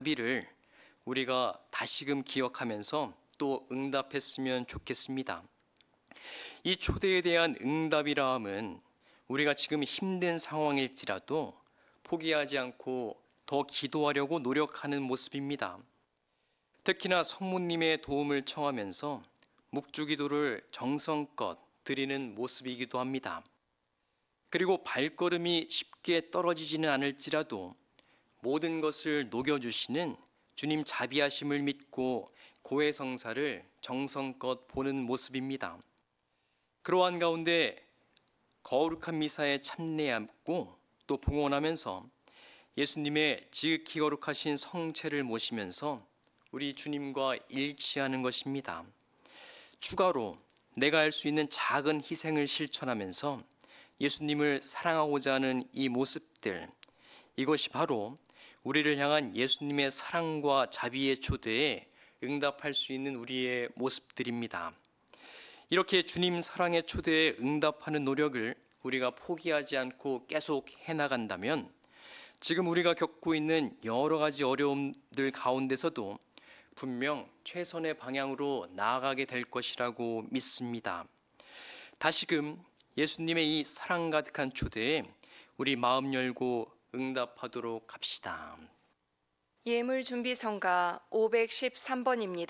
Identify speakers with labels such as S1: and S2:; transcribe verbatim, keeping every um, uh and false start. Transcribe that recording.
S1: 비를 우리가 다시금 기억하면서 또 응답했으면 좋겠습니다. 이 초대에 대한 응답이라 함은 우리가 지금 힘든 상황일지라도 포기하지 않고 더 기도하려고 노력하는 모습입니다. 특히나 성모님의 도움을 청하면서 묵주기도를 정성껏 드리는 모습이기도 합니다. 그리고 발걸음이 쉽게 떨어지지는 않을지라도 모든 것을 녹여주시는 주님 자비하심을 믿고 고해성사를 정성껏 보는 모습입니다. 그러한 가운데 거룩한 미사에 참여하고 또 봉헌하면서 예수님의 지극히 거룩하신 성체를 모시면서 우리 주님과 일치하는 것입니다. 추가로 내가 할 수 있는 작은 희생을 실천하면서 예수님을 사랑하고자 하는 이 모습들, 이것이 바로 우리를 향한 예수님의 사랑과 자비의 초대에 응답할 수 있는 우리의 모습들입니다. 이렇게 주님 사랑의 초대에 응답하는 노력을 우리가 포기하지 않고 계속 해나간다면 지금 우리가 겪고 있는 여러 가지 어려움들 가운데서도 분명 최선의 방향으로 나아가게 될 것이라고 믿습니다. 다시금 예수님의 이 사랑 가득한 초대에 우리 마음 열고 응답하도록 합시다.
S2: 예물 준비 성가 오백십삼 번입니다.